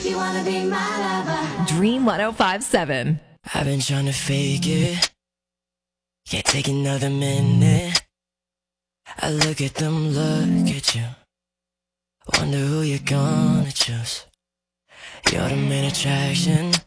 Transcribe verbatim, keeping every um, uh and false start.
you wanna be my lover. Dream one oh five seven. I've been trying to fake it, can't take another minute. I look at them, look at you, wonder who you're gonna choose. You're the main attraction,